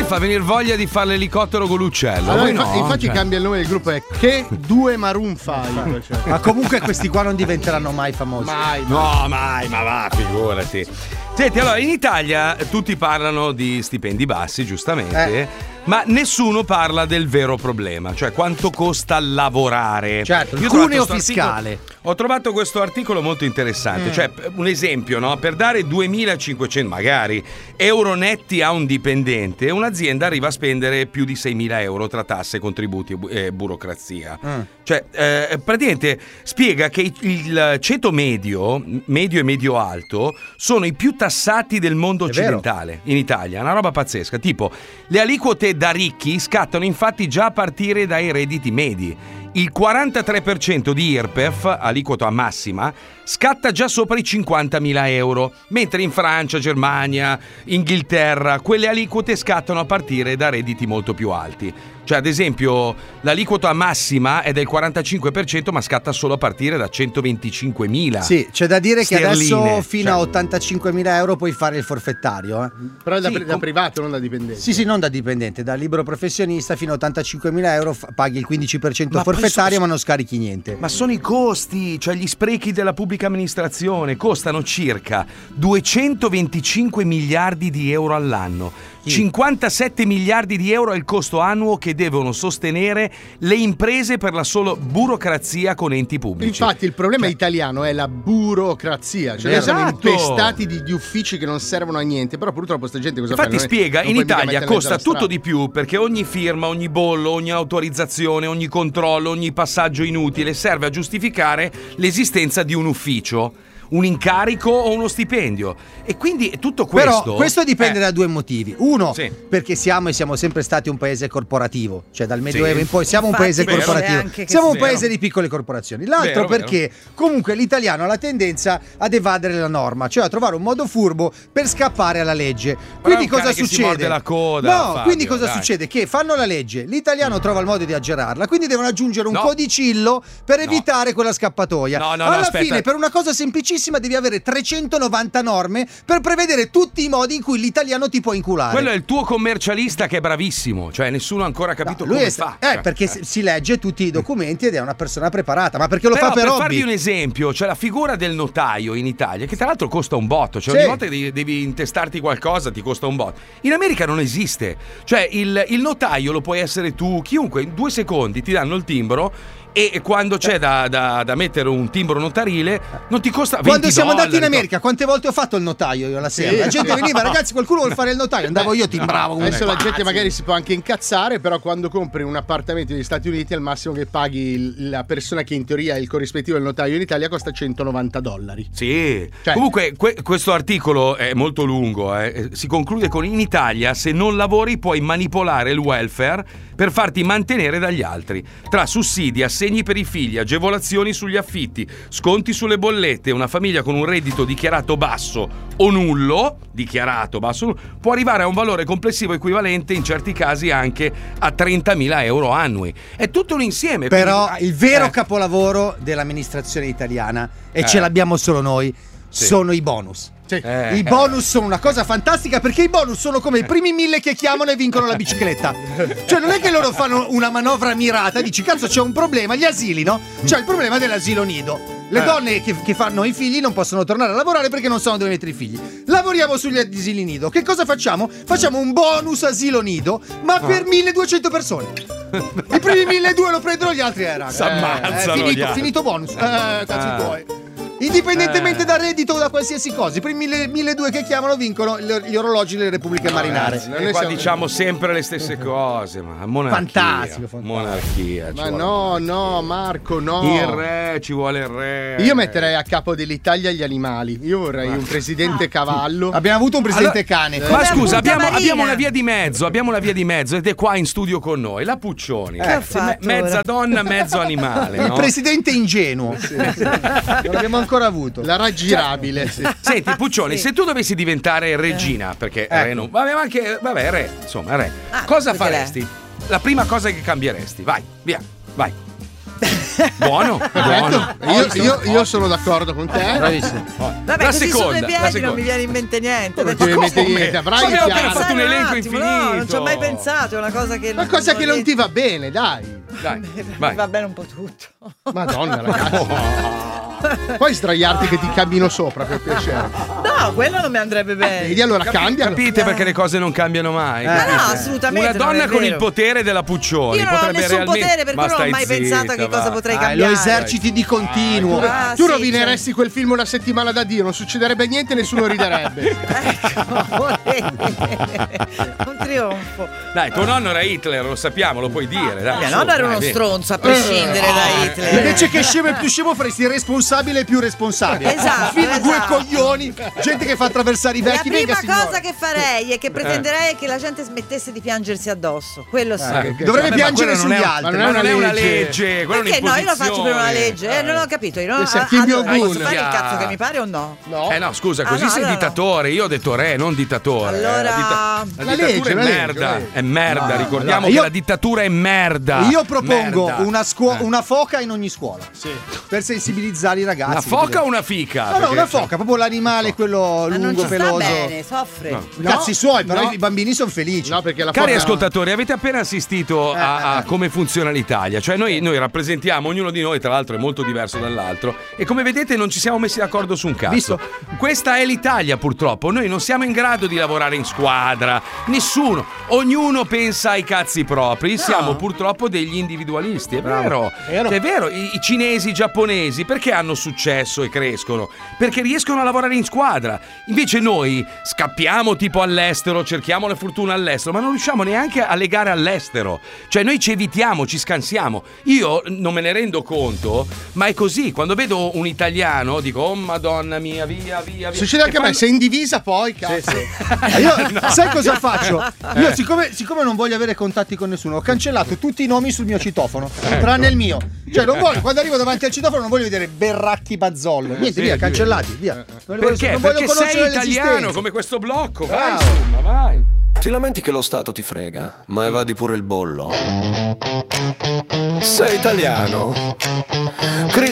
mi fa venire voglia di fare l'elicottero con l'uccello. Allora, no, infatti cambia il nome del gruppo, è Che Due Maroon 5. Cioè. Ma comunque questi qua non diventeranno mai famosi. Mai. No, mai, ma va, figurati. Senti, allora, in Italia tutti parlano di stipendi bassi, giustamente, ma nessuno parla del vero problema, cioè quanto costa lavorare. Certo, il Io cuneo fiscale. Ho trovato questo articolo molto interessante, cioè un esempio, no? Per dare 2.500 magari euro netti a un dipendente, un'azienda arriva a spendere più di 6.000 euro tra tasse, contributi e burocrazia. Cioè, praticamente spiega che il ceto medio e medio alto sono i più tassati del mondo occidentale in Italia, una roba pazzesca. Tipo, le aliquote da ricchi scattano infatti già a partire dai redditi medi. Il 43% di IRPEF, aliquota massima, scatta già sopra i 50.000 euro, mentre in Francia, Germania, Inghilterra quelle aliquote scattano a partire da redditi molto più alti. Cioè, ad esempio, l'aliquota massima è del 45%, ma scatta solo a partire da 125.000. Sì, c'è da dire che sterline, adesso fino a 85.000 euro puoi fare il forfettario. Però da privato, non da dipendente. Sì, non da dipendente, da libero professionista fino a 85.000 euro paghi il 15% forfettario, ma non scarichi niente. Ma sono i costi, cioè gli sprechi della pubblica amministrazione, costano circa 225 miliardi di euro all'anno. 57 miliardi di euro è il costo annuo che devono sostenere le imprese per la sola burocrazia con enti pubblici. Infatti il problema italiano è la burocrazia, cioè noi siamo impestati di uffici che non servono a niente, però purtroppo sta gente cosa fa? Infatti spiega, in Italia costa tutto di più perché ogni firma, ogni bollo, ogni autorizzazione, ogni controllo, ogni passaggio inutile serve a giustificare l'esistenza di un ufficio, un incarico o uno stipendio, e quindi tutto questo. Però questo dipende da due motivi. Uno, perché siamo sempre stati un paese corporativo, cioè dal Medioevo in poi siamo un paese corporativo, siamo un paese di piccole corporazioni. L'altro perché comunque l'italiano ha la tendenza ad evadere la norma, cioè a trovare un modo furbo per scappare alla legge. Quindi cosa succede? La coda, no, Fabio, quindi cosa succede? Che fanno la legge, l'italiano trova il modo di aggirarla, quindi devono aggiungere un codicillo per evitare quella scappatoia. Alla fine, per una cosa semplicissima, devi avere 390 norme per prevedere tutti i modi in cui l'italiano ti può inculare. Quello è il tuo commercialista che è bravissimo, cioè nessuno ha ancora capito come fa. Perché si legge tutti i documenti ed è una persona preparata, ma perché lo fa per hobby. Per farvi un esempio, c'è la figura del notaio in Italia, che tra l'altro costa un botto, cioè ogni volta che devi intestarti qualcosa ti costa un botto. In America non esiste, cioè il notaio lo puoi essere tu, chiunque, in 2 secondi ti danno il timbro. E quando c'è da mettere un timbro notarile non ti costa $20. Quando siamo andati in America, quante volte ho fatto il notaio io la sera? La gente veniva, ragazzi, qualcuno vuole fare il notaio? Andavo io, timbravo. Adesso la gente magari si può anche incazzare, però quando compri un appartamento negli Stati Uniti, al massimo che paghi la persona che in teoria è il corrispettivo del notaio in Italia costa $190. Sì, comunque questo articolo è molto lungo, si conclude con: in Italia se non lavori puoi manipolare il welfare per farti mantenere dagli altri, tra sussidi, assegni per i figli, agevolazioni sugli affitti, sconti sulle bollette. Una famiglia con un reddito dichiarato basso o nullo, può arrivare a un valore complessivo equivalente in certi casi anche a 30.000 euro annui. È tutto un insieme. Però il vero capolavoro dell'amministrazione italiana, e ce l'abbiamo solo noi, sono i bonus. I bonus sono una cosa fantastica, perché i bonus sono come i primi 1000 che chiamano e vincono la bicicletta. Cioè non è che loro fanno una manovra mirata, dici cazzo c'è un problema, gli asili, no? C'è il problema dell'asilo nido. Le donne che fanno i figli non possono tornare a lavorare perché non sanno dove mettere i figli. Lavoriamo sugli asili nido. Che cosa facciamo? Facciamo un bonus asilo nido, ma per 1200 persone. I primi 1200 lo prendono, gli altri finito bonus. Cazzi tuoi. Indipendentemente dal reddito o da qualsiasi cosa, i primi 1200 che chiamano vincono gli orologi delle repubbliche marinare. Noi qua diciamo sempre le stesse cose, ma fantastico. Monarchia. Ma no, Marco, no. Il re, ci vuole il re. Io metterei a capo dell'Italia gli animali. Io vorrei un presidente cavallo. Abbiamo avuto un presidente cane. Ma scusa, abbiamo una via di mezzo, ed è qua in studio con noi, la Puccioni. Mezza donna, mezzo animale. Il presidente ingenuo. Non abbiamo ancora avuto la raggirabile. Senti Puccioni, se tu dovessi diventare regina, perché re non, re, insomma re, cosa faresti? La prima cosa che cambieresti? Vai, via, vai. Buono, buono. Io sono d'accordo con te. Bravissimo. Vabbè, così su due piedi non mi viene in mente niente. Abbiamo appena fatto un elenco infinito. No, non ci ho mai pensato, è una cosa che non ti va bene, dai. Mi va bene un po' tutto. Madonna, ragazzi. Puoi sdraiarti che ti cammino sopra per piacere. No, quello non mi andrebbe bene. Vedi, allora cambia. Capite perché le cose non cambiano mai? Ma no, assolutamente. Una donna con il potere della Puccioni io non ho nessun potere, per cui non ho mai pensato a che cosa potrei cambiare. Lo eserciti di continuo. Tu rovineresti quel film una settimana da Dio, non succederebbe niente, nessuno riderebbe. Ecco, un trionfo. Dai, tuo nonno era Hitler, lo sappiamo, lo puoi dire. Dai, mio nonno era uno stronzo, a prescindere da Hitler. Invece che scemo e più scemo faresti responsabile e più responsabile. Esatto. Due coglioni, gente che fa attraversare i vecchi. La prima cosa che farei è che pretenderei che la gente smettesse di piangersi addosso. Quello sì. Dovrebbe piangere sugli altri. Ma non è una legge. Perché no? Io lo faccio per una legge. Non ho capito. Io non posso fare il cazzo che mi pare o no? No, scusa, così sei dittatore. Io ho detto re, non dittatore. Allora la dittatura è merda. È merda. Ricordiamo che la dittatura è merda. Io propongo una foca in ogni scuola. Sì. Per sensibilizzare i ragazzi. Una foca o una fica? No, una foca, proprio l'animale, quello lungo, peloso. Va bene, soffre. Cazzi suoi, però i bambini sono felici. No, perché la Cari ascoltatori, avete appena assistito a come funziona l'Italia. Cioè noi rappresentiamo, ognuno di noi tra l'altro è molto diverso dall'altro, e come vedete non ci siamo messi d'accordo su un cazzo. Visto? Questa è l'Italia, purtroppo. Noi non siamo in grado di lavorare in squadra. Nessuno. Ognuno pensa ai cazzi propri. Siamo purtroppo degli individualisti. È vero. Cioè, è vero. I cinesi, i giapponesi, perché hanno successo e crescono? Perché riescono a lavorare in squadra. Invece noi scappiamo tipo all'estero, cerchiamo la fortuna all'estero, ma non riusciamo neanche a legare all'estero. Cioè noi ci evitiamo, ci scansiamo. Io non me ne rendo conto, ma è così. Quando vedo un italiano dico: oh madonna mia, via. Succede anche a me, sei in divisa poi, cazzo. Sì. Io, sai cosa faccio? Io siccome non voglio avere contatti con nessuno, ho cancellato tutti i nomi sul mio citofono, tranne il mio. Cioè non voglio, quando arrivo davanti al citofono non voglio vedere Berracchi Bazzollo. Niente, via, cancellati, via. Perché? Perché sei italiano, come questo blocco. Vai, insomma, vai. Ti lamenti che lo Stato ti frega, ma evadi pure il bollo. Sei italiano.